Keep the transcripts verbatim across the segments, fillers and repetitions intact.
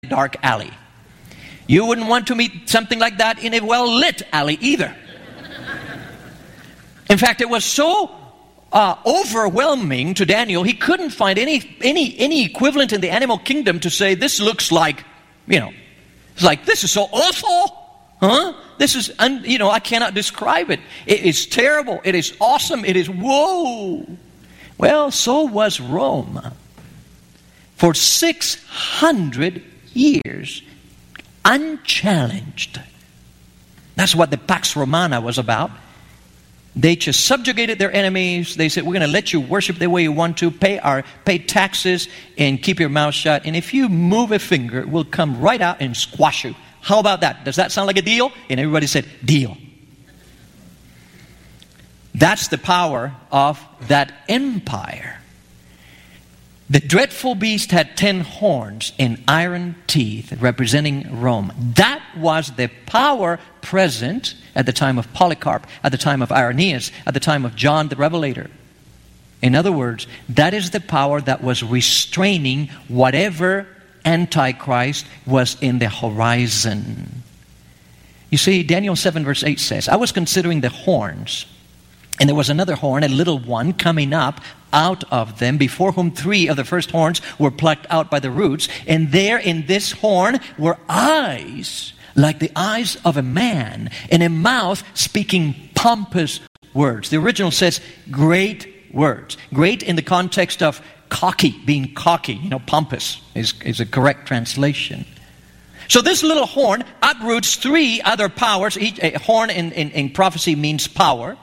dark alley. You wouldn't want to meet something like that in a well-lit alley either. In fact, it was so uh, overwhelming to Daniel, he couldn't find any, any, any equivalent in the animal kingdom to say, this looks like, you know, it's like, this is so awful. Huh? This is, un, you know, I cannot describe it. It is terrible. It is awesome. It is, whoa. Well, so was Rome. For six hundred years, unchallenged. That's what the Pax Romana was about. They just subjugated their enemies. They said, we're going to let you worship the way you want to, pay our pay taxes, and keep your mouth shut. And if you move a finger, we'll come right out and squash you. How about that? Does that sound like a deal? And everybody said, deal. That's the power of that empire. The dreadful beast had ten horns and iron teeth, representing Rome. That was the power present at the time of Polycarp, at the time of Irenaeus, at the time of John the Revelator. In other words, that is the power that was restraining whatever Antichrist was in the horizon. You see, Daniel seven verse eight says, I was considering the horns, and there was another horn, a little one, coming up out of them, before whom three of the first horns were plucked out by the roots. And there in this horn were eyes like the eyes of a man, and a mouth speaking pompous words. The original says great words. Great in the context of cocky, being cocky. You know, pompous is, is a correct translation. So this little horn uproots three other powers. Each a horn in, in, in prophecy means power.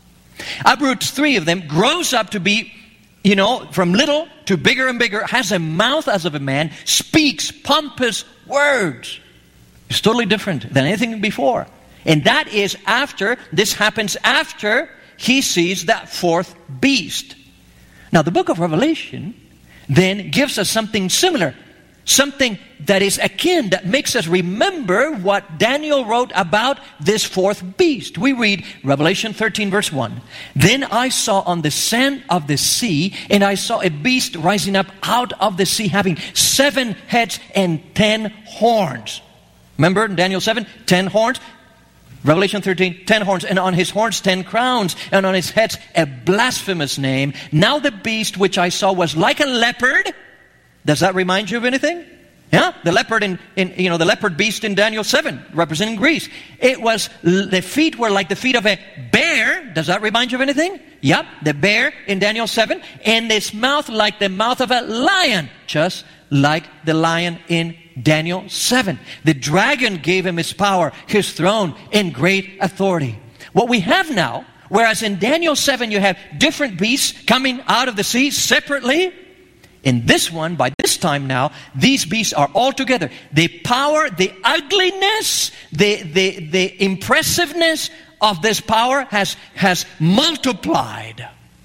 Uproots three of them, grows up to be, you know, from little to bigger and bigger, has a mouth as of a man, speaks pompous words. It's totally different than anything before. And that is after, this happens after he sees that fourth beast. Now the book of Revelation then gives us something similar. Something that is akin, that makes us remember what Daniel wrote about this fourth beast. We read Revelation thirteen verse one. Then I saw on the sand of the sea, and I saw a beast rising up out of the sea, having seven heads and ten horns. Remember in Daniel seven, ten horns? Revelation thirteen, ten horns, and on his horns ten crowns, and on his heads a blasphemous name. Now the beast which I saw was like a leopard. Does that remind you of anything? Yeah, the leopard in, in you know the leopard beast in Daniel seven, representing Greece. It was, the feet were like the feet of a bear. Does that remind you of anything? Yep, the bear in Daniel seven, and its mouth like the mouth of a lion, just like the lion in Daniel seven. The dragon gave him his power, his throne, and great authority. What we have now, whereas in Daniel seven you have different beasts coming out of the sea separately, in this one, by this time now, these beasts are all together. The power, the ugliness, the, the, the impressiveness of this power has, has multiplied.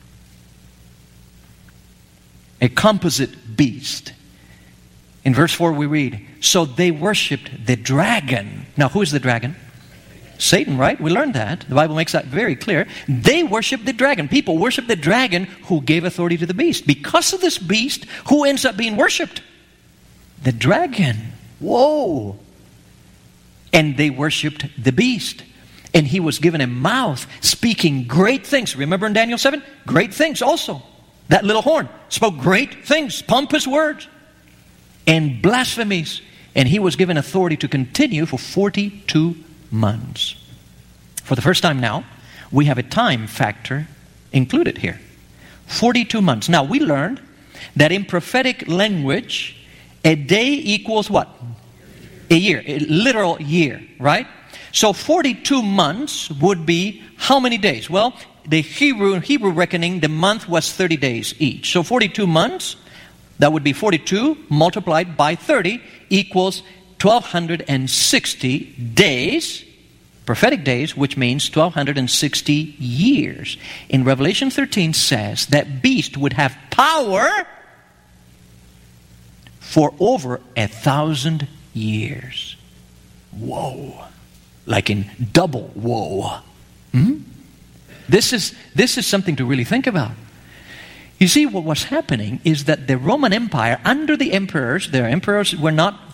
A composite beast. In verse four we read, so they worshipped the dragon. Now who is the dragon? Satan, right? We learned that. The Bible makes that very clear. They worship the dragon. People worship the dragon who gave authority to the beast. Because of this beast, who ends up being worshipped? The dragon. Whoa. And they worshipped the beast. And he was given a mouth speaking great things. Remember in Daniel seven? Great things also. That little horn spoke great things, pompous words, and blasphemies. And he was given authority to continue for forty-two months. For the first time now, we have a time factor included here. forty-two months. Now, we learned that in prophetic language, a day equals what? A year. A literal year, right? So forty-two months would be how many days? Well, the Hebrew, Hebrew reckoning, the month was thirty days each. So forty-two months, that would be forty-two multiplied by thirty equals twelve sixty days, prophetic days, which means twelve sixty years. In Revelation thirteen says that beast would have power for over a thousand years. Whoa. Like in double whoa. Hmm? This is, this is something to really think about. You see, what was happening is that the Roman Empire, under the emperors, their emperors were not